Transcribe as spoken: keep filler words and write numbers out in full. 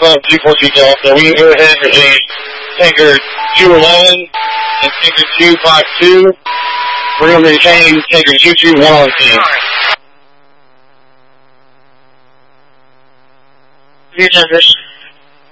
Club two fourteen Delta. We can go ahead and retain tanker two eleven and tanker two fifty-two. We're going to retain tanker two two one on scene. New transition.